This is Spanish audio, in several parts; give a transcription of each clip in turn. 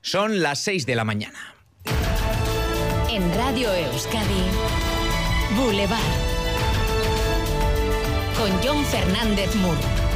Son las 6 de la mañana. En Radio Euskadi, Boulevard, con Jon Fernández Mur.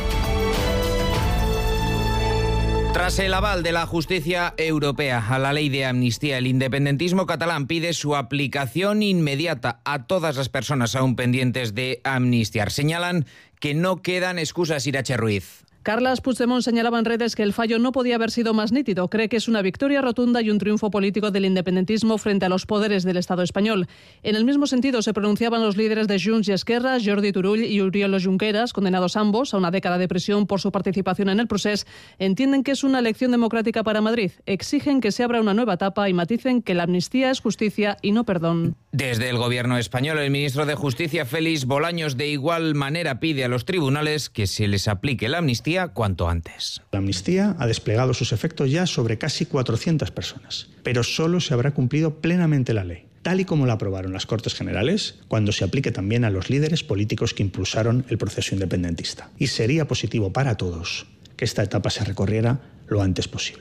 Tras el aval de la justicia europea a la ley de amnistía, el independentismo catalán pide su aplicación inmediata a todas las personas aún pendientes de amnistiar. Señalan que no quedan excusas. Irache Ruiz. Carles Puigdemont señalaba en redes que el fallo no podía haber sido más nítido. Cree que es una victoria rotunda y un triunfo político del independentismo frente a los poderes del Estado español. En el mismo sentido se pronunciaban los líderes de Junts y Esquerra, Jordi Turull y Oriol Junqueras, condenados ambos a una década de prisión por su participación en el procés. Entienden que es una lección democrática para Madrid. Exigen que se abra una nueva etapa y maticen que la amnistía es justicia y no perdón. Desde el gobierno español, el ministro de Justicia, Félix Bolaños, de igual manera pide a los tribunales que se les aplique la amnistía cuanto antes. La amnistía ha desplegado sus efectos ya sobre casi 400 personas, pero solo se habrá cumplido plenamente la ley, tal y como la aprobaron las Cortes Generales, cuando se aplique también a los líderes políticos que impulsaron el proceso independentista. Y sería positivo para todos que esta etapa se recorriera lo antes posible.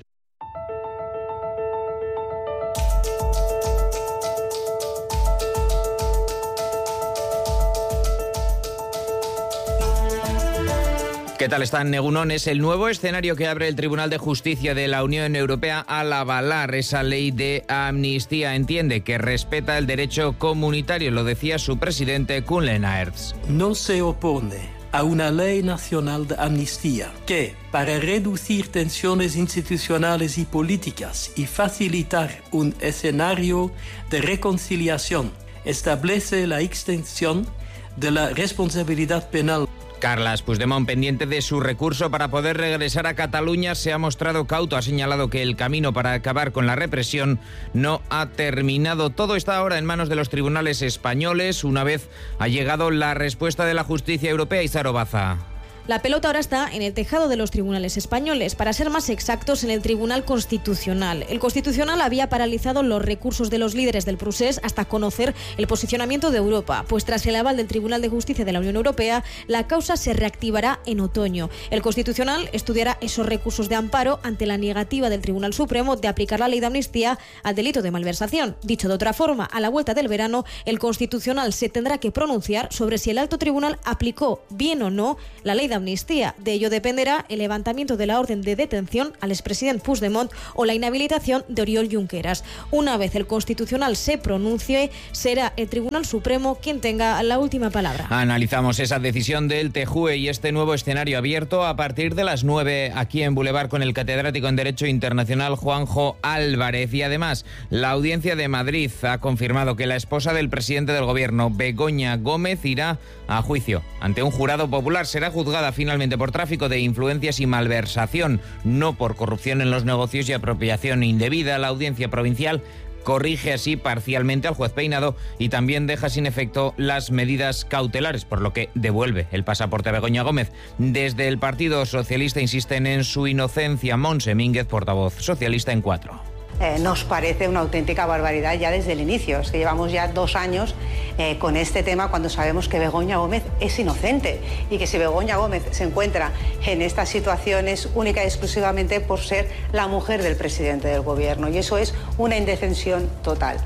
¿Qué tal están, Egunon? Es el nuevo escenario que abre el Tribunal de Justicia de la Unión Europea al avalar esa ley de amnistía. Entiende que respeta el derecho comunitario, lo decía su presidente, Koen Lenaerts. No se opone a una ley nacional de amnistía que, para reducir tensiones institucionales y políticas y facilitar un escenario de reconciliación, establece la extensión de la responsabilidad penal. Carles Puigdemont, pendiente de su recurso para poder regresar a Cataluña, se ha mostrado cauto. Ha señalado que el camino para acabar con la represión no ha terminado. Todo está ahora en manos de los tribunales españoles, una vez ha llegado la respuesta de la justicia europea. Izaro Baza. La pelota ahora está en el tejado de los tribunales españoles, para ser más exactos, en el Tribunal Constitucional. El Constitucional había paralizado los recursos de los líderes del procés hasta conocer el posicionamiento de Europa, pues tras el aval del Tribunal de Justicia de la Unión Europea, la causa se reactivará en otoño. El Constitucional estudiará esos recursos de amparo ante la negativa del Tribunal Supremo de aplicar la ley de amnistía al delito de malversación. Dicho de otra forma, a la vuelta del verano, el Constitucional se tendrá que pronunciar sobre si el alto tribunal aplicó bien o no la ley de amnistía. De ello dependerá el levantamiento de la orden de detención al expresidente Puigdemont o la inhabilitación de Oriol Junqueras. Una vez el Constitucional se pronuncie, será el Tribunal Supremo quien tenga la última palabra. Analizamos esa decisión del TJUE y este nuevo escenario abierto a partir de las 9 aquí en Boulevard con el catedrático en Derecho Internacional Juanjo Álvarez. Y además, la Audiencia de Madrid ha confirmado que la esposa del presidente del Gobierno, Begoña Gómez, irá a juicio ante un jurado popular. Será juzgada finalmente por tráfico de influencias y malversación, no por corrupción en los negocios y apropiación indebida. La Audiencia Provincial corrige así parcialmente al juez Peinado y también deja sin efecto las medidas cautelares, por lo que devuelve el pasaporte a Begoña Gómez. Desde el Partido Socialista insisten en su inocencia. Montse Mínguez, portavoz socialista en 4. Nos parece una auténtica barbaridad ya desde el inicio. Es que llevamos ya 2 años con este tema cuando sabemos que Begoña Gómez es inocente y que si Begoña Gómez se encuentra en esta situación es única y exclusivamente por ser la mujer del presidente del Gobierno, y eso es una indefensión total.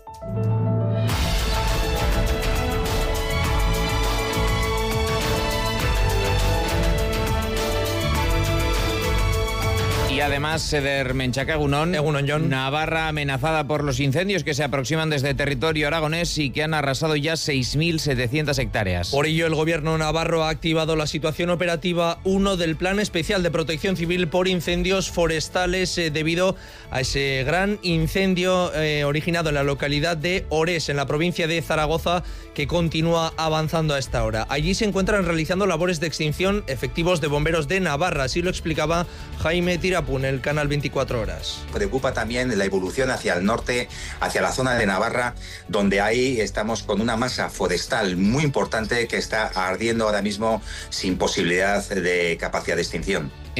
Y además, Seder Menchaca, Egunon, John. Navarra amenazada por los incendios que se aproximan desde territorio aragonés y que han arrasado ya 6.700 hectáreas. Por ello, el gobierno navarro ha activado la situación operativa 1 del Plan Especial de Protección Civil por Incendios Forestales debido a ese gran incendio originado en la localidad de Orés, en la provincia de Zaragoza, que continúa avanzando a esta hora. Allí se encuentran realizando labores de extinción efectivos de bomberos de Navarra, así lo explicaba Jaime Tirapun, el canal 24 Horas. Preocupa también la evolución hacia el norte, hacia la zona de Navarra, donde ahí estamos con una masa forestal muy importante que está ardiendo ahora mismo sin posibilidad de capacidad de extinción.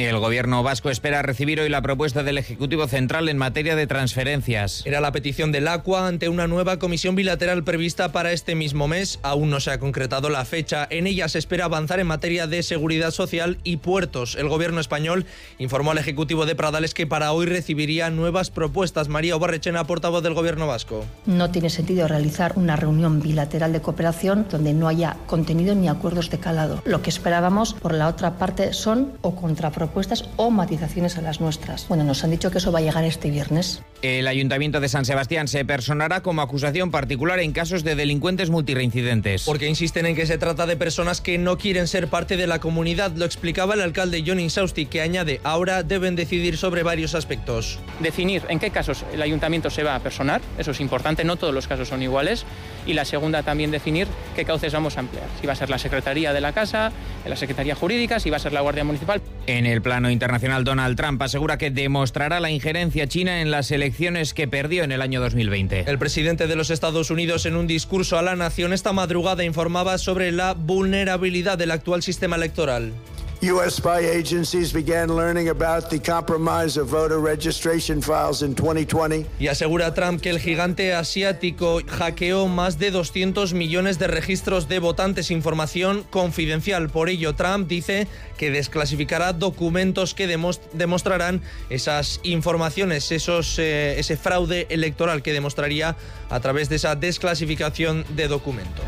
El Gobierno vasco espera recibir hoy la propuesta del Ejecutivo Central en materia de transferencias. Era la petición del ACUA ante una nueva comisión bilateral prevista para este mismo mes. Aún no se ha concretado la fecha. En ella se espera avanzar en materia de seguridad social y puertos. El Gobierno español informó al Ejecutivo de Pradales que para hoy recibiría nuevas propuestas. María Obarrechena, portavoz del Gobierno vasco. No tiene sentido realizar una reunión bilateral de cooperación donde no haya contenido ni acuerdos de calado. Lo que esperábamos por la otra parte son o contrapropuestas o matizaciones a las nuestras. Bueno, nos han dicho que eso va a llegar este viernes. El Ayuntamiento de San Sebastián se personará como acusación particular en casos de delincuentes multireincidentes. Porque insisten en que se trata de personas que no quieren ser parte de la comunidad. Lo explicaba el alcalde Jon Insausti, que añade, ahora deben decidir sobre varios aspectos. Definir en qué casos el Ayuntamiento se va a personar, eso es importante, no todos los casos son iguales. Y la segunda, también definir qué cauces vamos a emplear. Si va a ser la Secretaría de la Casa, la Secretaría Jurídica, si va a ser la Guardia Municipal. En el plano internacional, Donald Trump asegura que demostrará la injerencia china en las elecciones que perdió en el año 2020. El presidente de los Estados Unidos, en un discurso a la nación esta madrugada, informaba sobre la vulnerabilidad del actual sistema electoral. U.S. spy agencies began learning about the compromise of voter registration files in 2020. Y asegura Trump que el gigante asiático hackeó más de 200 millones de registros de votantes, información confidencial. Por ello, Trump dice que desclasificará documentos que demostrarán esas informaciones, ese fraude electoral que demostraría a través de esa desclasificación de documentos.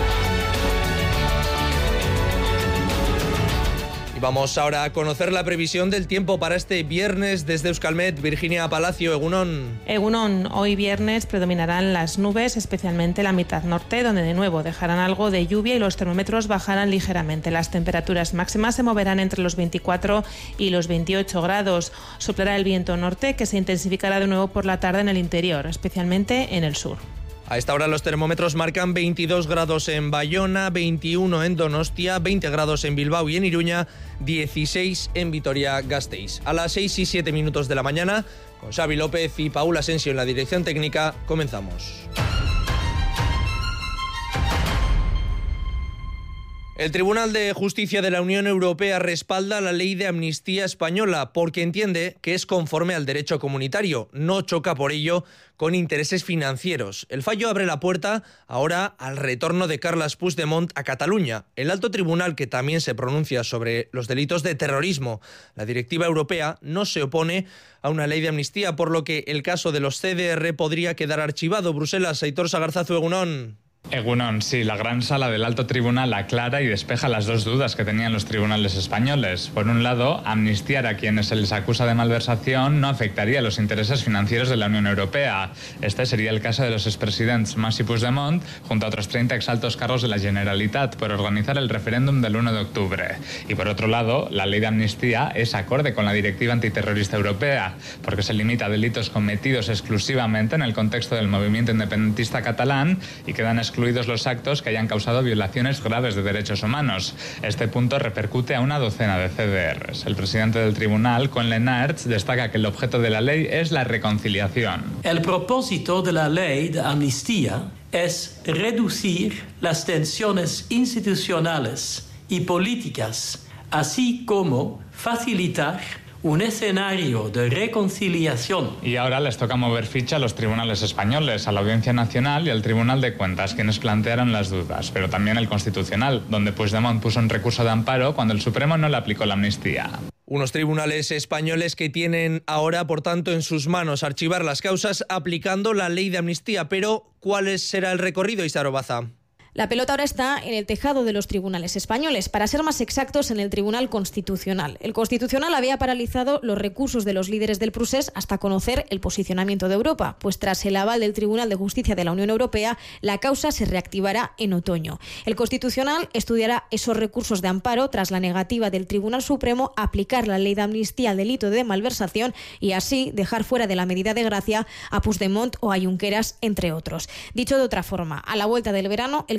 Vamos ahora a conocer la previsión del tiempo para este viernes desde Euskalmet. Virginia Palacio, Egunon. Egunon, hoy viernes predominarán las nubes, especialmente la mitad norte, donde de nuevo dejarán algo de lluvia y los termómetros bajarán ligeramente. Las temperaturas máximas se moverán entre los 24 y los 28 grados. Soplará el viento norte, que se intensificará de nuevo por la tarde en el interior, especialmente en el sur. A esta hora los termómetros marcan 22 grados en Bayona, 21 en Donostia, 20 grados en Bilbao y en Iruña, 16 en Vitoria-Gasteiz. A las 6 y 7 minutos de la mañana, con Xavi López y Paula Asensio en la dirección técnica, comenzamos. El Tribunal de Justicia de la Unión Europea respalda la ley de amnistía española porque entiende que es conforme al derecho comunitario, no choca por ello con intereses financieros. El fallo abre la puerta ahora al retorno de Carles Puigdemont a Cataluña. El alto tribunal, que también se pronuncia sobre los delitos de terrorismo, la directiva europea, no se opone a una ley de amnistía, por lo que el caso de los CDR podría quedar archivado. Bruselas, Aitor Sagarzazu, Egunon. Egunon, sí, la gran sala del alto tribunal aclara y despeja las dos dudas que tenían los tribunales españoles. Por un lado, amnistiar a quienes se les acusa de malversación no afectaría a los intereses financieros de la Unión Europea. Este sería el caso de los expresidents Mas y Puigdemont, junto a otros 30 exaltos cargos de la Generalitat, por organizar el referéndum del 1 de octubre. Y por otro lado, la ley de amnistía es acorde con la Directiva Antiterrorista Europea, porque se limita a delitos cometidos exclusivamente en el contexto del movimiento independentista catalán y quedan excluidos los actos que hayan causado violaciones graves de derechos humanos. Este punto repercute a una docena de CDRs. El presidente del tribunal, Koen Lenaerts, destaca que el objeto de la ley es la reconciliación. El propósito de la ley de amnistía es reducir las tensiones institucionales y políticas, así como facilitar un escenario de reconciliación. Y ahora les toca mover ficha a los tribunales españoles, a la Audiencia Nacional y al Tribunal de Cuentas, quienes plantearon las dudas, pero también el Constitucional, donde Puigdemont puso un recurso de amparo cuando el Supremo no le aplicó la amnistía. Unos tribunales españoles que tienen ahora, por tanto, en sus manos archivar las causas aplicando la ley de amnistía. Pero, ¿cuál será el recorrido, Isaro Baza? La pelota ahora está en el tejado de los tribunales españoles, para ser más exactos, en el Tribunal Constitucional. El Constitucional había paralizado los recursos de los líderes del procés hasta conocer el posicionamiento de Europa, pues tras el aval del Tribunal de Justicia de la Unión Europea, la causa se reactivará en otoño. El Constitucional estudiará esos recursos de amparo tras la negativa del Tribunal Supremo a aplicar la ley de amnistía al delito de malversación y así dejar fuera de la medida de gracia a Puigdemont o a Junqueras, entre otros. Dicho de otra forma, a la vuelta del verano, el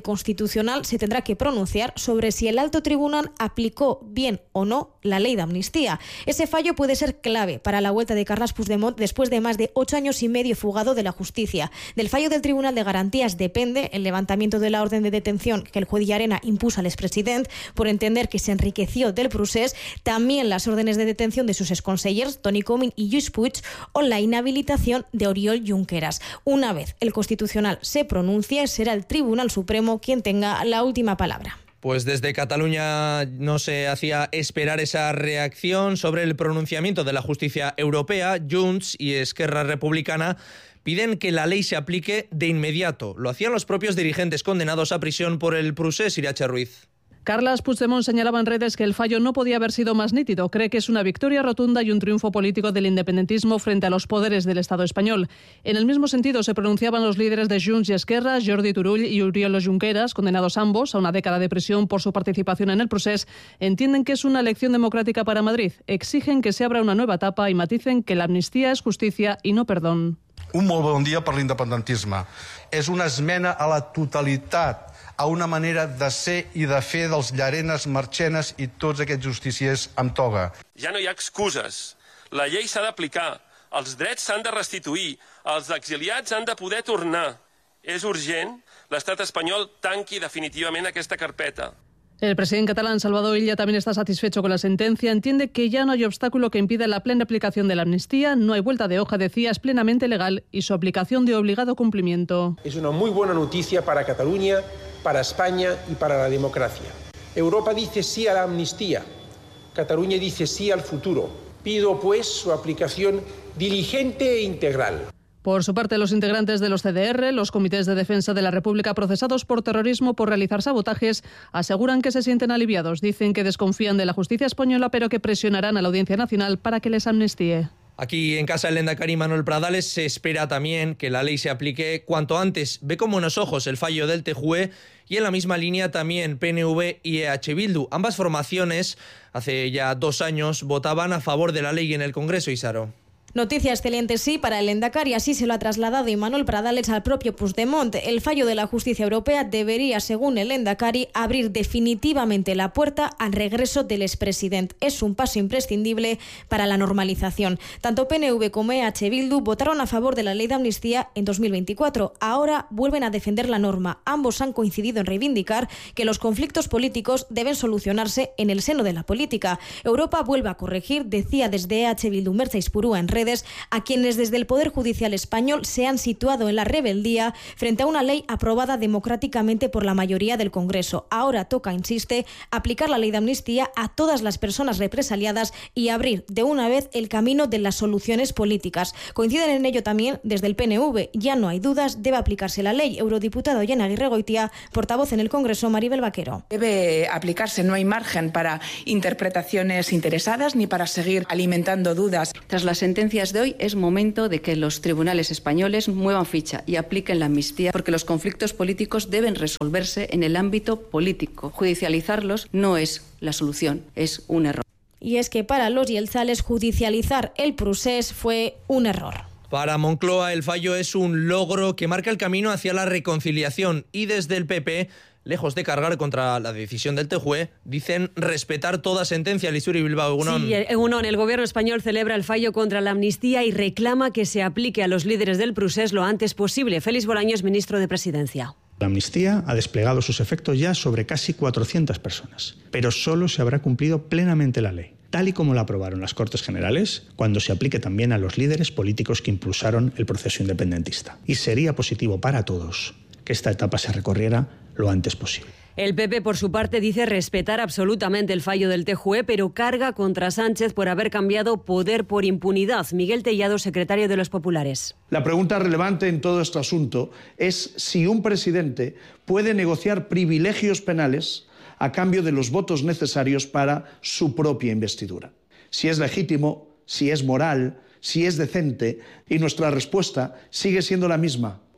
Constitucional se tendrá que pronunciar sobre si el alto tribunal aplicó bien o no la ley de amnistía. Ese fallo puede ser clave para la vuelta de Carles Puigdemont después de más de 8 años y medio fugado de la justicia. Del fallo del Tribunal de Garantías depende el levantamiento de la orden de detención que el juez Llarena impuso al expresidente por entender que se enriqueció del procés, también las órdenes de detención de sus exconsellers Toni Comín y Lluís Puig o la inhabilitación de Oriol Junqueras. Una vez el Constitucional se pronuncie, será el Tribunal Supremo quien tenga la última palabra. Pues desde Cataluña no se hacía esperar esa reacción sobre el pronunciamiento de la justicia europea. Junts y Esquerra Republicana piden que la ley se aplique de inmediato. Lo hacían los propios dirigentes condenados a prisión por el procés. Irache Ruiz. Carles Puigdemont señalaba en redes que el fallo no podía haber sido más nítido. Cree que es una victoria rotunda y un triunfo político del independentismo frente a los poderes del Estado español. En el mismo sentido se pronunciaban los líderes de Junts y Esquerra, Jordi Turull y Oriol Junqueras, condenados ambos a una década de prisión por su participación en el procés. Entienden que es una lección democrática para Madrid. Exigen que se abra una nueva etapa y maticen que la amnistía es justicia y no perdón. Un molt bon dia per l'independentisme. És una esmena a la totalitat, a una manera de ser i de fer dels Llarenes, Marchenes i tots aquests justiciers amb toga. Ja no hi ha excuses. La llei s'ha d'aplicar, els drets s'han de restituir, els exiliats han de poder tornar. És urgent, l'estat espanyol tanqui definitivament aquesta carpeta. El presidente catalán Salvador Illa también está satisfecho con la sentencia. Entiende que ya no hay obstáculo que impida la plena aplicación de la amnistía. No hay vuelta de hoja, decía, es plenamente legal y su aplicación de obligado cumplimiento. Es una muy buena noticia para Cataluña, para España y para la democracia. Europa dice sí a la amnistía. Cataluña dice sí al futuro. Pido, pues, su aplicación diligente e integral. Por su parte, los integrantes de los CDR, los comités de defensa de la República procesados por terrorismo por realizar sabotajes, aseguran que se sienten aliviados. Dicen que desconfían de la justicia española, pero que presionarán a la Audiencia Nacional para que les amnistíe. Aquí en casa del lehendakari Manuel Pradales se espera también que la ley se aplique cuanto antes. Ve con buenos ojos el fallo del TJUE y en la misma línea también PNV y EH Bildu. Ambas formaciones hace ya 2 años votaban a favor de la ley en el Congreso, Isaro. Noticia excelente, sí, para el Lehendakari, así se lo ha trasladado Manuel Pradales al propio Puigdemont. El fallo de la justicia europea debería, según el Lehendakari, abrir definitivamente la puerta al regreso del expresidente. Es un paso imprescindible para la normalización. Tanto PNV como EH Bildu votaron a favor de la ley de amnistía en 2024. Ahora vuelven a defender la norma. Ambos han coincidido en reivindicar que los conflictos políticos deben solucionarse en el seno de la política. Europa vuelve a corregir, decía desde EH Bildu Mertxe Izpurua en redes, a quienes desde el Poder Judicial español se han situado en la rebeldía frente a una ley aprobada democráticamente por la mayoría del Congreso. Ahora toca, insiste, aplicar la ley de amnistía a todas las personas represaliadas y abrir de una vez el camino de las soluciones políticas. Coinciden en ello también desde el PNV. Ya no hay dudas, debe aplicarse la ley. Eurodiputado Jon Aguirregoitia, portavoz en el Congreso, Maribel Vaquero. Debe aplicarse, no hay margen para interpretaciones interesadas ni para seguir alimentando dudas. Tras la sentencia de hoy es momento de que los tribunales españoles muevan ficha y apliquen la amnistía, porque los conflictos políticos deben resolverse en el ámbito político. Judicializarlos no es la solución, es un error. Y es que para los yelzales judicializar el procés fue un error. Para Moncloa el fallo es un logro que marca el camino hacia la reconciliación y desde el PP, lejos de cargar contra la decisión del TJUE, dicen respetar toda sentencia. Lisuri Bilbao, Egunon. Sí, Egunon, el gobierno español celebra el fallo contra la amnistía y reclama que se aplique a los líderes del procés lo antes posible. Félix Bolaños, ministro de Presidencia. La amnistía ha desplegado sus efectos ya sobre casi 400 personas, pero solo se habrá cumplido plenamente la ley, tal y como la aprobaron las Cortes Generales, cuando se aplique también a los líderes políticos que impulsaron el proceso independentista. Y sería positivo para todos que esta etapa se recorriera lo antes posible. El PP, por su parte, dice respetar absolutamente el fallo del TJUE, pero carga contra Sánchez por haber cambiado poder por impunidad. Miguel Tellado, secretario de los Populares. La pregunta relevante en todo este asunto es si un presidente puede negociar privilegios penales a cambio de los votos necesarios para su propia investidura. Si es legítimo, si es moral, si es decente, y nuestra respuesta sigue siendo la misma.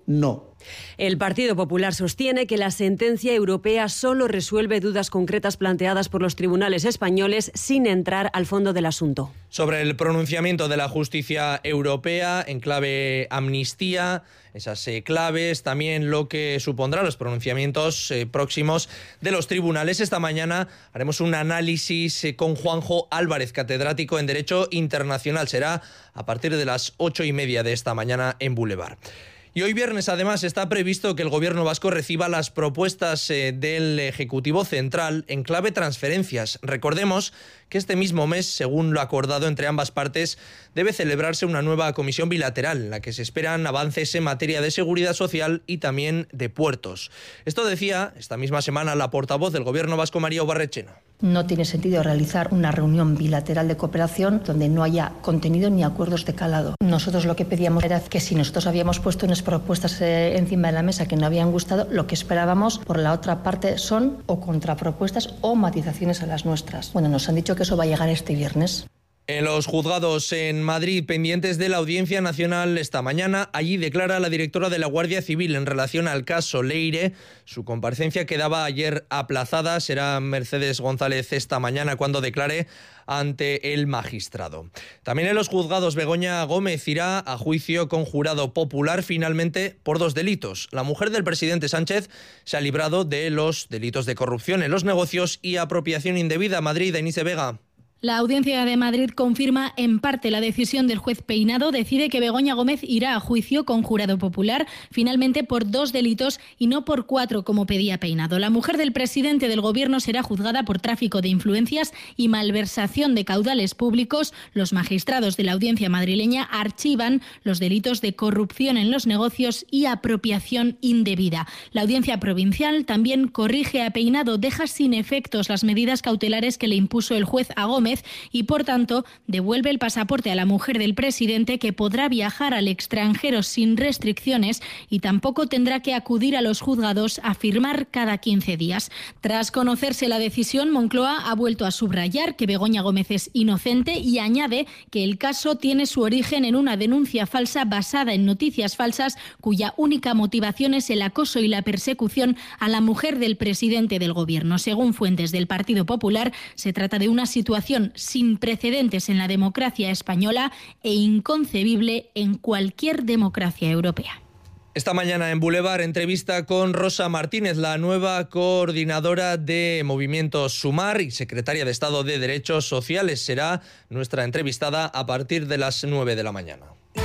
no. El Partido Popular sostiene que la sentencia europea solo resuelve dudas concretas planteadas por los tribunales españoles sin entrar al fondo del asunto. Sobre el pronunciamiento de la justicia europea en clave amnistía, esas claves, también lo que supondrá los pronunciamientos próximos de los tribunales. Esta mañana haremos un análisis con Juanjo Álvarez, catedrático en Derecho Internacional. Será a partir de las 8:30 de esta mañana en Boulevard. Y hoy viernes, además, está previsto que el Gobierno vasco reciba las propuestas del Ejecutivo Central en clave transferencias. Recordemos que este mismo mes, según lo acordado entre ambas partes, debe celebrarse una nueva comisión bilateral en la que se esperan avances en materia de seguridad social y también de puertos. Esto decía esta misma semana la portavoz del Gobierno vasco, María Ubarretxena. No tiene sentido realizar una reunión bilateral de cooperación donde no haya contenido ni acuerdos de calado. Nosotros lo que pedíamos era que si nosotros habíamos puesto unas propuestas encima de la mesa que no habían gustado, lo que esperábamos por la otra parte son o contrapropuestas o matizaciones a las nuestras. Bueno, nos han dicho que eso va a llegar este viernes. En los juzgados en Madrid, pendientes de la Audiencia Nacional esta mañana, allí declara la directora de la Guardia Civil en relación al caso Leire. Su comparecencia quedaba ayer aplazada. Será Mercedes González esta mañana cuando declare ante el magistrado. También en los juzgados, Begoña Gómez irá a juicio con jurado popular finalmente por 2 delitos. La mujer del presidente Sánchez se ha librado de los delitos de corrupción en los negocios y apropiación indebida. Madrid, Denise Vega. La Audiencia de Madrid confirma en parte la decisión del juez Peinado. Decide que Begoña Gómez irá a juicio con jurado popular, finalmente por 2 delitos y no por 4 como pedía Peinado. La mujer del presidente del Gobierno será juzgada por tráfico de influencias y malversación de caudales públicos. Los magistrados de la Audiencia madrileña archivan los delitos de corrupción en los negocios y apropiación indebida. La Audiencia provincial también corrige a Peinado, deja sin efectos las medidas cautelares que le impuso el juez a Gómez y, por tanto, devuelve el pasaporte a la mujer del presidente, que podrá viajar al extranjero sin restricciones y tampoco tendrá que acudir a los juzgados a firmar cada 15 días. Tras conocerse la decisión, Moncloa ha vuelto a subrayar que Begoña Gómez es inocente y añade que el caso tiene su origen en una denuncia falsa basada en noticias falsas cuya única motivación es el acoso y la persecución a la mujer del presidente del Gobierno. Según fuentes del Partido Popular, se trata de una situación sin precedentes en la democracia española e inconcebible en cualquier democracia europea. Esta mañana en Boulevard, entrevista con Rosa Martínez, la nueva coordinadora de Movimiento Sumar y secretaria de Estado de Derechos Sociales. Será nuestra entrevistada a partir de las 9 de la mañana.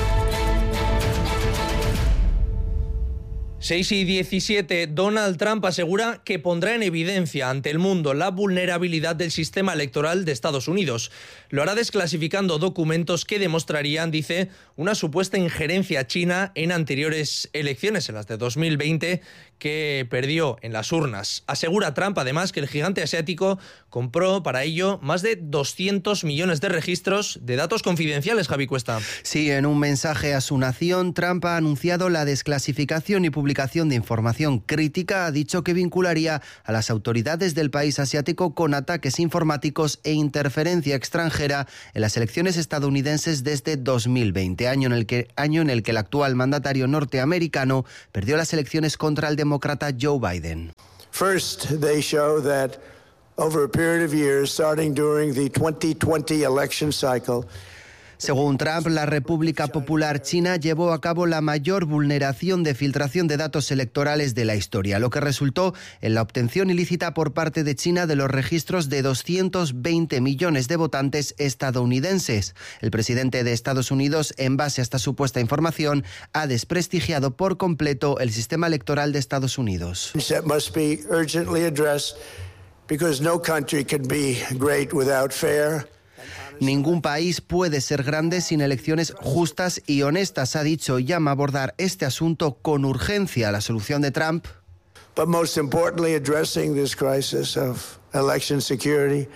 6:17, Donald Trump asegura que pondrá en evidencia ante el mundo la vulnerabilidad del sistema electoral de Estados Unidos. Lo hará desclasificando documentos que demostrarían, dice, una supuesta injerencia china en anteriores elecciones, en las de 2020, que perdió en las urnas. Asegura Trump, además, que el gigante asiático compró para ello más de 200 millones de registros de datos confidenciales, Javi Cuesta. Sí, en un mensaje a su nación, Trump ha anunciado la desclasificación y publicación de información crítica. Ha dicho que vincularía a las autoridades del país asiático con ataques informáticos e interferencia extranjera en las elecciones estadounidenses desde 2020, año en el que el actual mandatario norteamericano perdió las elecciones contra el demócrata Joe Biden. First, they show that over a period of years, starting during the 2020 election cycle, según Trump, la República Popular China llevó a cabo la mayor vulneración de filtración de datos electorales de la historia, lo que resultó en la obtención ilícita por parte de China de los registros de 220 millones de votantes estadounidenses. El presidente de Estados Unidos, en base a esta supuesta información, ha desprestigiado por completo el sistema electoral de Estados Unidos. That must be urgently addressed because no country can be great without fair. Ningún país puede ser grande sin elecciones justas y honestas, ha dicho, y llama a abordar este asunto con urgencia. La solución de Trump. But most importantly, addressing this crisis of election security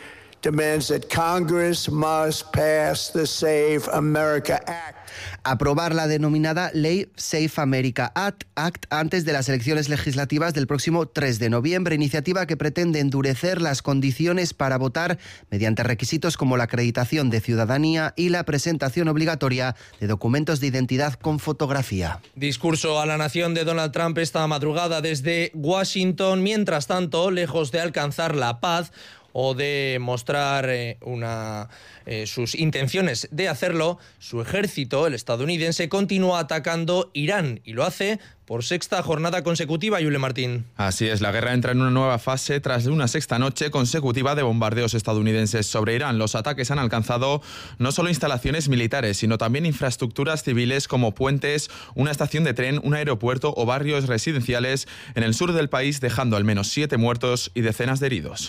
demands that Congress must pass the Save America Act. Aprobar la denominada Ley Safe America Act antes de las elecciones legislativas del próximo 3 de noviembre, iniciativa que pretende endurecer las condiciones para votar mediante requisitos como la acreditación de ciudadanía y la presentación obligatoria de documentos de identidad con fotografía. Discurso a la nación de Donald Trump esta madrugada desde Washington. Mientras tanto, lejos de alcanzar la paz o de mostrar sus intenciones de hacerlo, su ejército, el estadounidense, continúa atacando Irán y lo hace por sexta jornada consecutiva, Yule Martín. Así es, la guerra entra en una nueva fase tras una sexta noche consecutiva de bombardeos estadounidenses sobre Irán. Los ataques han alcanzado no solo instalaciones militares, sino también infraestructuras civiles como puentes, una estación de tren, un aeropuerto o barrios residenciales en el sur del país, dejando al menos 7 muertos y decenas de heridos.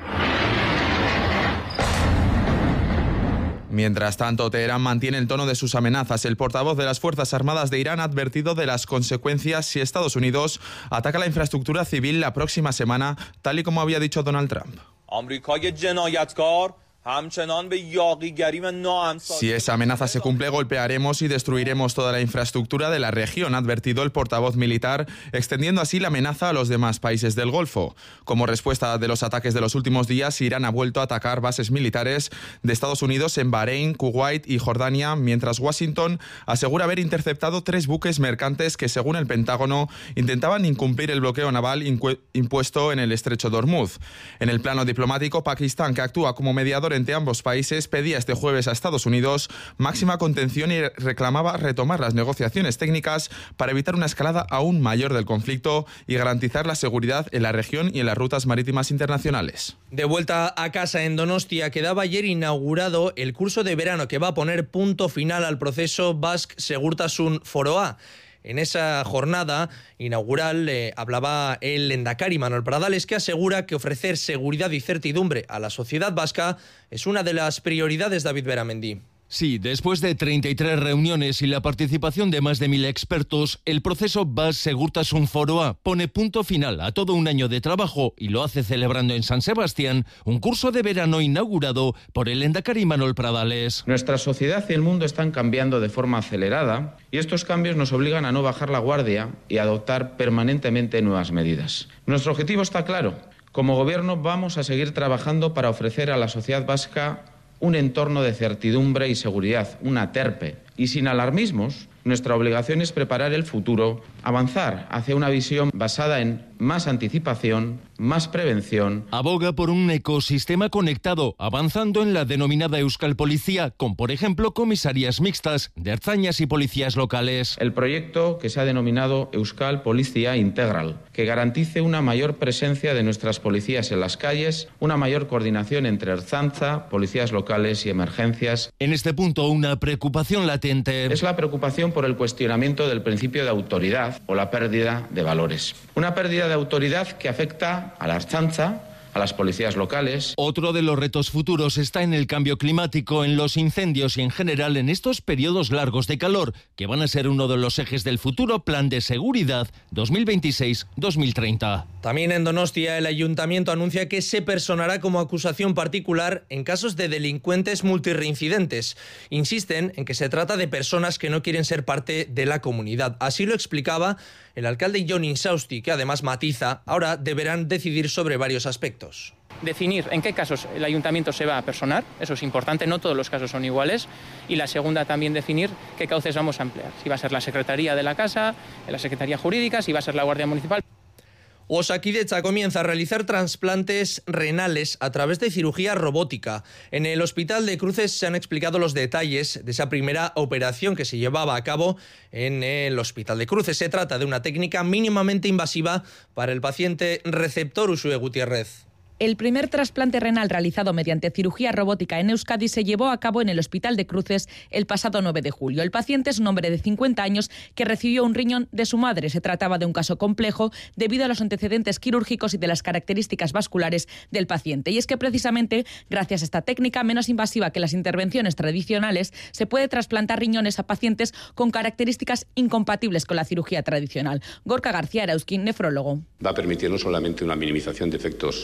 Mientras tanto, Teherán mantiene el tono de sus amenazas. El portavoz de las Fuerzas Armadas de Irán ha advertido de las consecuencias si Estados Unidos ataca la infraestructura civil la próxima semana, tal y como había dicho Donald Trump. Si esa amenaza se cumple, golpearemos y destruiremos toda la infraestructura de la región, ha advertido el portavoz militar, extendiendo así la amenaza a los demás países del Golfo. Como respuesta de los ataques de los últimos días, Irán ha vuelto a atacar bases militares de Estados Unidos en Bahrein, Kuwait y Jordania, mientras Washington asegura haber interceptado 3 buques mercantes que, según el Pentágono, intentaban incumplir el bloqueo naval impuesto en el estrecho de Hormuz. En el plano diplomático, Pakistán, que actúa como mediador entre ambos países, pedía este jueves a Estados Unidos máxima contención y reclamaba retomar las negociaciones técnicas para evitar una escalada aún mayor del conflicto y garantizar la seguridad en la región y en las rutas marítimas internacionales. De vuelta a casa en Donostia, quedaba ayer inaugurado el curso de verano que va a poner punto final al proceso Basque Segurtasun Foroa. En esa jornada inaugural hablaba el lehendakari Manuel Pradales, que asegura que ofrecer seguridad y certidumbre a la sociedad vasca es una de las prioridades. David Beramendi. Sí, después de 33 reuniones y la participación de más de 1.000 expertos, el proceso Basque Segurtasun Foroa pone punto final a todo un año de trabajo y lo hace celebrando en San Sebastián un curso de verano inaugurado por el lehendakari Manuel Pradales. Nuestra sociedad y el mundo están cambiando de forma acelerada y estos cambios nos obligan a no bajar la guardia y a adoptar permanentemente nuevas medidas. Nuestro objetivo está claro. Como gobierno vamos a seguir trabajando para ofrecer a la sociedad vasca un entorno de certidumbre y seguridad, una TERPE. Y sin alarmismos, nuestra obligación es preparar el futuro, avanzar hacia una visión basada en más anticipación, más prevención. Aboga por un ecosistema conectado, avanzando en la denominada Euskal Policía, con, por ejemplo, comisarías mixtas de ertzainas y policías locales. El proyecto que se ha denominado Euskal Policía Integral, que garantice una mayor presencia de nuestras policías en las calles, una mayor coordinación entre Ertzaintza, policías locales y emergencias. En este punto, una preocupación latente. Es la preocupación por el cuestionamiento del principio de autoridad o la pérdida de valores. Una pérdida de autoridad que afecta a la Ertzaintza, a las policías locales. Otro de los retos futuros está en el cambio climático, en los incendios y en general en estos periodos largos de calor, que van a ser uno de los ejes del futuro Plan de Seguridad 2026-2030. También en Donostia, el ayuntamiento anuncia que se personará como acusación particular en casos de delincuentes multireincidentes. Insisten en que se trata de personas que no quieren ser parte de la comunidad. Así lo explicaba el alcalde Jon Insausti, que además matiza, ahora deberán decidir sobre varios aspectos. Definir en qué casos el ayuntamiento se va a personar, eso es importante, no todos los casos son iguales. Y la segunda, también definir qué cauces vamos a emplear. Si va a ser la Secretaría de la Casa, la Secretaría Jurídica, si va a ser la Guardia Municipal. Osakidetza comienza a realizar trasplantes renales a través de cirugía robótica. En el Hospital de Cruces se han explicado los detalles de esa primera operación que se llevaba a cabo en el Hospital de Cruces. Se trata de una técnica mínimamente invasiva para el paciente receptor. Usue Gutiérrez. El primer trasplante renal realizado mediante cirugía robótica en Euskadi se llevó a cabo en el Hospital de Cruces el pasado 9 de julio. El paciente es un hombre de 50 años que recibió un riñón de su madre. Se trataba de un caso complejo debido a los antecedentes quirúrgicos y de las características vasculares del paciente. Y es que precisamente gracias a esta técnica menos invasiva que las intervenciones tradicionales se puede trasplantar riñones a pacientes con características incompatibles con la cirugía tradicional. Gorka García Arauzkin, nefrólogo. Va a permitir no solamente una minimización de efectos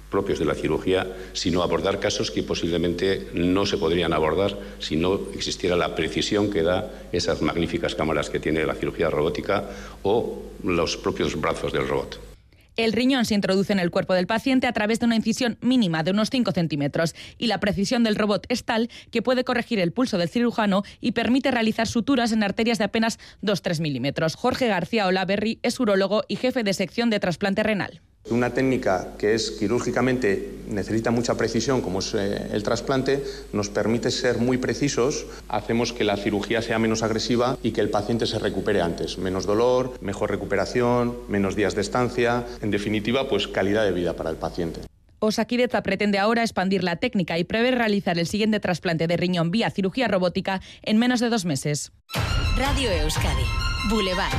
propios de la cirugía, sino abordar casos que posiblemente no se podrían abordar si no existiera la precisión que da esas magníficas cámaras que tiene la cirugía robótica o los propios brazos del robot. El riñón se introduce en el cuerpo del paciente a través de una incisión mínima de unos 5 centímetros y la precisión del robot es tal que puede corregir el pulso del cirujano y permite realizar suturas en arterias de apenas 2-3 milímetros. Jorge García Olaverri es urólogo y jefe de sección de trasplante renal. Una técnica que es quirúrgicamente necesita mucha precisión, como es el trasplante, nos permite ser muy precisos, hacemos que la cirugía sea menos agresiva y que el paciente se recupere antes. Menos dolor, mejor recuperación, menos días de estancia, en definitiva, pues calidad de vida para el paciente. Osakidetza pretende ahora expandir la técnica y prevé realizar el siguiente trasplante de riñón vía cirugía robótica en menos de 2 meses. Radio Euskadi, Boulevard.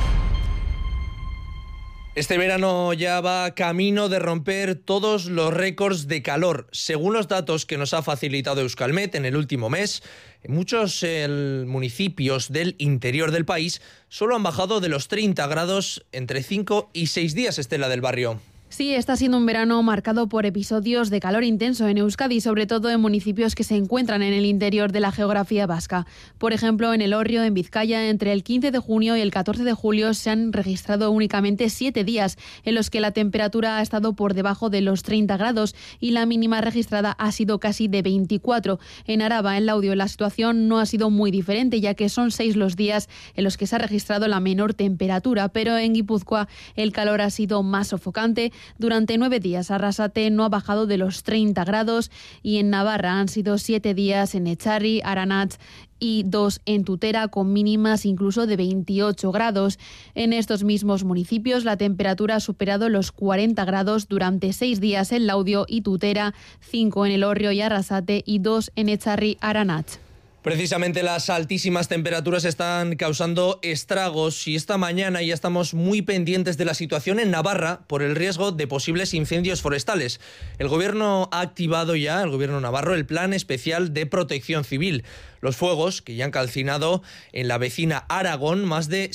Este verano ya va camino de romper todos los récords de calor. Según los datos que nos ha facilitado Euskalmet en el último mes, muchos municipios del interior del país solo han bajado de los 30 grados entre 5 y 6 días, Estela del Barrio. Sí, está siendo un verano marcado por episodios de calor intenso en Euskadi, sobre todo en municipios que se encuentran en el interior de la geografía vasca. Por ejemplo, en Elorrio, en Vizcaya, entre el 15 de junio y el 14 de julio se han registrado únicamente 7 días en los que la temperatura ha estado por debajo de los 30 grados y la mínima registrada ha sido casi de 24. En Araba, en Laudio, la situación no ha sido muy diferente, ya que son 6 los días en los que se ha registrado la menor temperatura, pero en Guipúzcoa el calor ha sido más sofocante. Durante 9 días Arrasate no ha bajado de los 30 grados y en Navarra han sido 7 días en Echarri, Aranatz y 2 en Tutera, con mínimas incluso de 28 grados. En estos mismos municipios la temperatura ha superado los 40 grados durante 6 días en Laudio y Tutera, 5 en Elorrio y Arrasate y 2 en Echarri, Aranatz. Precisamente las altísimas temperaturas están causando estragos y esta mañana ya estamos muy pendientes de la situación en Navarra por el riesgo de posibles incendios forestales. El gobierno ha activado ya, el gobierno navarro, el Plan Especial de Protección Civil. Los fuegos, que ya han calcinado en la vecina Aragón más de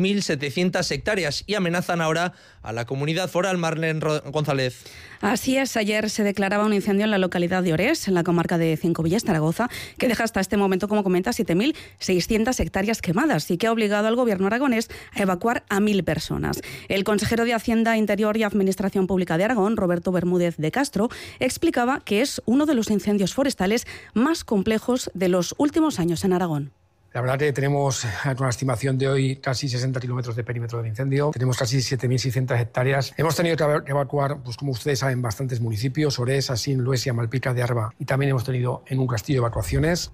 6.700 hectáreas y amenazan ahora a la comunidad foral. Marlene González. Así es, ayer se declaraba un incendio en la localidad de Orés, en la comarca de Cinco Villas, Zaragoza, que deja hasta este momento, como comenta, 7.600 hectáreas quemadas y que ha obligado al gobierno aragonés a evacuar a 1.000 personas. El consejero de Hacienda, Interior y Administración Pública de Aragón, Roberto Bermúdez de Castro, explicaba que es uno de los incendios forestales más complejos de los últimos años en Aragón. La verdad que tenemos una estimación de hoy casi 60 kilómetros de perímetro del incendio. Tenemos casi 7.600 hectáreas. Hemos tenido que evacuar, pues como ustedes saben, bastantes municipios: Orés, Asín, Luesia, Malpica de Arba. Y también hemos tenido en un castillo evacuaciones.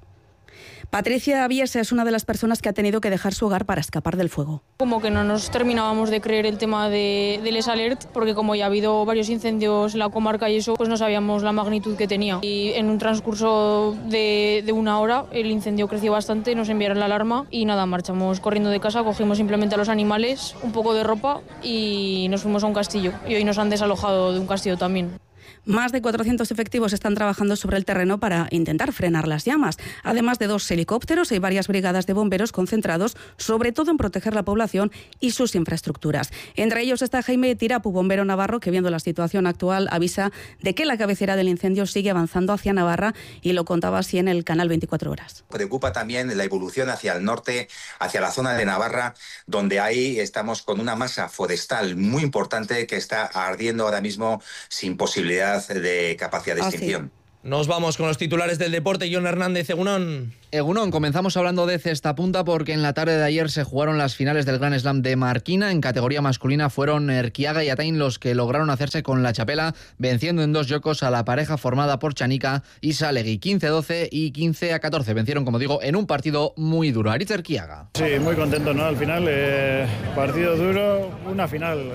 Patricia Aviesa es una de las personas que ha tenido que dejar su hogar para escapar del fuego. Como que no nos terminábamos de creer el tema del ESALERT, porque como ya ha habido varios incendios en la comarca y eso, pues no sabíamos la magnitud que tenía. Y en un transcurso de 1 hora el incendio creció bastante, nos enviaron la alarma y nada, marchamos corriendo de casa, cogimos simplemente a los animales, un poco de ropa y nos fuimos a un castillo. Y hoy nos han desalojado de un castillo también. Más de 400 efectivos están trabajando sobre el terreno para intentar frenar las llamas. Además de 2 helicópteros, hay varias brigadas de bomberos concentrados, sobre todo en proteger la población y sus infraestructuras. Entre ellos está Jaime Tirapu, bombero navarro, que viendo la situación actual avisa de que la cabecera del incendio sigue avanzando hacia Navarra y lo contaba así en el canal 24 Horas. Preocupa también la evolución hacia el norte, hacia la zona de Navarra, donde ahí estamos con una masa forestal muy importante que está ardiendo ahora mismo sin posibilidad de capacidad de extinción. Nos vamos con los titulares del deporte. John Hernández, Egunon. Egunon, comenzamos hablando de cestapunta porque en la tarde de ayer se jugaron las finales del Grand Slam de Marquina. En categoría masculina fueron Erquiaga y Atain los que lograron hacerse con la chapela, venciendo en 2 yocos a la pareja formada por Chanica y Salegui. 15-12 y 15-14. Vencieron, como digo, en un partido muy duro. Aritz Erquiaga. Sí, muy contento, ¿no? Al final, partido duro, una final.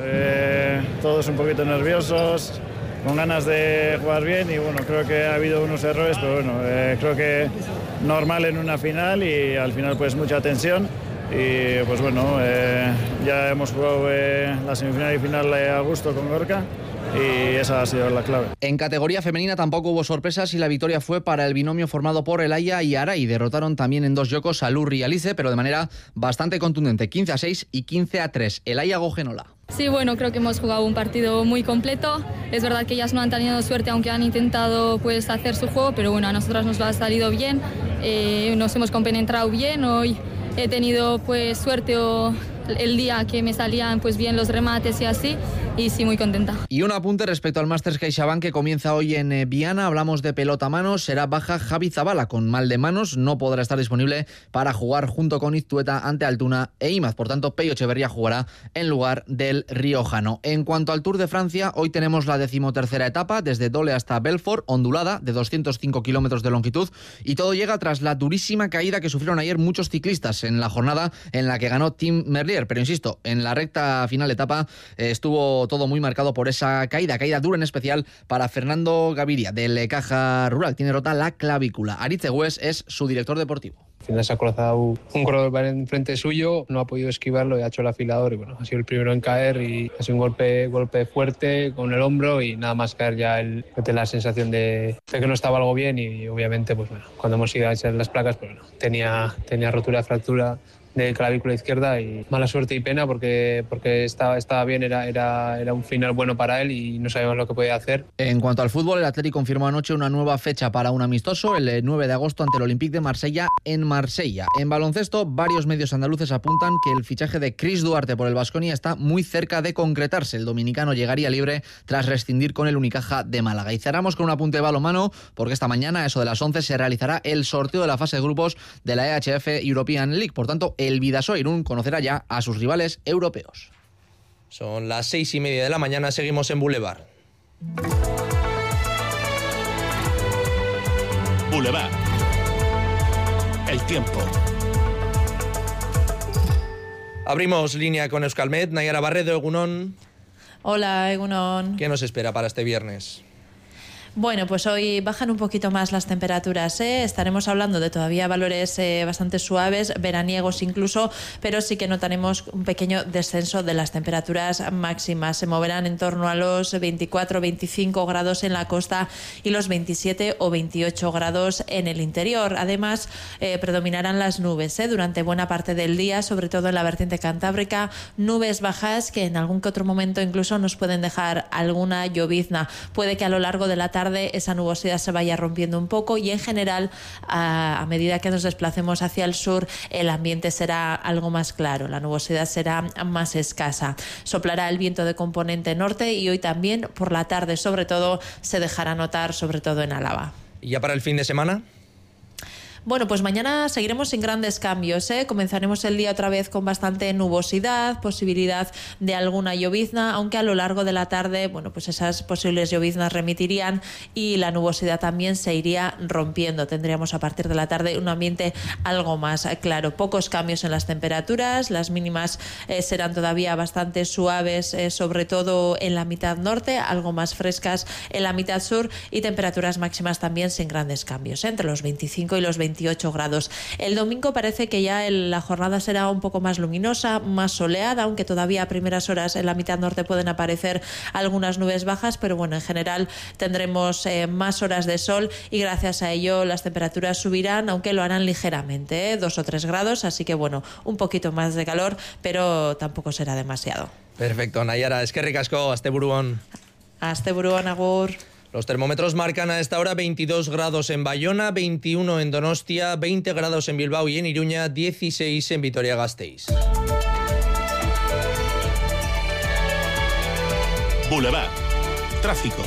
Todos un poquito nerviosos, con ganas de jugar bien y bueno, creo que ha habido unos errores, pero bueno, creo que normal en una final y al final pues mucha tensión y pues bueno, ya hemos jugado la semifinal y final a gusto con Gorka y esa ha sido la clave. En categoría femenina tampoco hubo sorpresas y la victoria fue para el binomio formado por Elaya y Aray. Derrotaron también en 2 yocos a Lurri y Alice, pero de manera bastante contundente, 15-6 y 15-3. Elaya Gogenola. Sí, bueno, creo que hemos jugado un partido muy completo. Es verdad que ellas no han tenido suerte, aunque han intentado pues hacer su juego, pero bueno, a nosotras nos lo ha salido bien. Nos hemos compenetrado bien. Hoy he tenido pues suerte el día que me salían pues bien los remates y así, y sí, muy contenta. Y un apunte respecto al Masters CaixaBank que comienza hoy en Viana. Hablamos de pelota a manos, será baja Javi Zabala con mal de manos, no podrá estar disponible para jugar junto con Iztueta ante Altuna e Imaz. Por tanto, Peyo Echeverría jugará en lugar del riojano. En cuanto al Tour de Francia, hoy tenemos la 13ª etapa desde Dole hasta Belfort, ondulada de 205 kilómetros de longitud, y todo llega tras la durísima caída que sufrieron ayer muchos ciclistas en la jornada en la que ganó Tim Merlier. Pero insisto, en la recta final de etapa estuvo todo muy marcado por esa caída dura en especial para Fernando Gaviria del Caja Rural. Tiene rota la clavícula. Aritz Gües es su director deportivo. Al final se ha cruzado un corredor en frente suyo, no ha podido esquivarlo y ha hecho el afilador y bueno, ha sido el primero en caer y ha sido un golpe fuerte con el hombro y nada más caer ya la sensación de que no estaba algo bien y obviamente pues bueno, cuando hemos ido a echar las placas pues bueno, tenía rotura, fractura de clavícula izquierda y mala suerte y pena porque estaba bien, era un final bueno para él y no sabíamos lo que podía hacer. En cuanto al fútbol, el Athletic confirmó anoche una nueva fecha para un amistoso, el 9 de agosto ante el Olympique de Marsella en Marsella. En baloncesto, varios medios andaluces apuntan que el fichaje de Chris Duarte por el Baskonia está muy cerca de concretarse. El dominicano llegaría libre tras rescindir con el Unicaja de Málaga. Y cerramos con un apunte de balonmano porque esta mañana, a eso de las 11, se realizará el sorteo de la fase de grupos de la EHF European League. Por tanto, el Vidasoa Irún conocerá ya a sus rivales europeos. Son las 6:30 de la mañana, seguimos en Boulevard. Boulevard. El tiempo. Abrimos línea con Euskalmet. Nayara Barredo, Egunon. Hola, Egunon. ¿Qué nos espera para este viernes? Bueno, pues hoy bajan un poquito más las temperaturas, ¿eh? Estaremos hablando de todavía valores bastante suaves, veraniegos incluso, pero sí que notaremos un pequeño descenso de las temperaturas máximas. Se moverán en torno a los 24 o 25 grados en la costa y los 27 o 28 grados en el interior. Además, predominarán las nubes durante buena parte del día, sobre todo en la vertiente cantábrica, nubes bajas que en algún que otro momento incluso nos pueden dejar alguna llovizna. Puede que a lo largo de la tarde esa nubosidad se vaya rompiendo un poco y en general a medida que nos desplacemos hacia el sur el ambiente será algo más claro, la nubosidad será más escasa. Soplará el viento de componente norte y hoy también por la tarde sobre todo se dejará notar, sobre todo en Álava. ¿Y ya para el fin de semana? Bueno, pues mañana seguiremos sin grandes cambios, ¿eh? Comenzaremos el día otra vez con bastante nubosidad, posibilidad de alguna llovizna, aunque a lo largo de la tarde, bueno, pues esas posibles lloviznas remitirían y la nubosidad también se iría rompiendo. Tendríamos a partir de la tarde un ambiente algo más claro. Pocos cambios en las temperaturas, las mínimas serán todavía bastante suaves, sobre todo en la mitad norte, algo más frescas en la mitad sur y temperaturas máximas también sin grandes cambios, entre los 25 y los 28 grados. El domingo parece que ya la jornada será un poco más luminosa, más soleada, aunque todavía a primeras horas en la mitad norte pueden aparecer algunas nubes bajas, pero bueno, en general tendremos más horas de sol y gracias a ello las temperaturas subirán, aunque lo harán ligeramente, 2 o 3 grados, así que bueno, un poquito más de calor, pero tampoco será demasiado. Perfecto, Nayara, eskerrik asko, asteburuan. Asteburuan, agur. Los termómetros marcan a esta hora 22 grados en Bayona, 21 en Donostia, 20 grados en Bilbao y en Iruña, 16 en Vitoria-Gasteiz. Boulevard. Tráfico.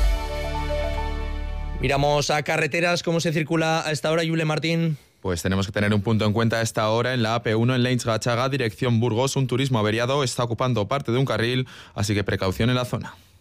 Miramos a carreteras, ¿cómo se circula a esta hora, Yule Martín? Pues tenemos que tener un punto en cuenta a esta hora en la AP1 en Leitz-Gachaga, dirección Burgos. Un turismo averiado está ocupando parte de un carril, así que precaución en la zona.